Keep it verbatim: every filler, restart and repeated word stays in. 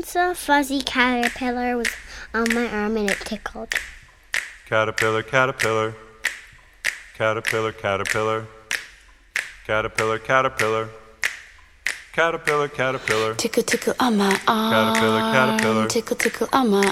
Once a fuzzy caterpillar was on my arm and it tickled. Caterpillar, caterpillar, caterpillar, caterpillar, caterpillar, caterpillar, caterpillar, caterpillar, tickle, tickle on my arm, caterpillar, caterpillar, tickle, tickle on my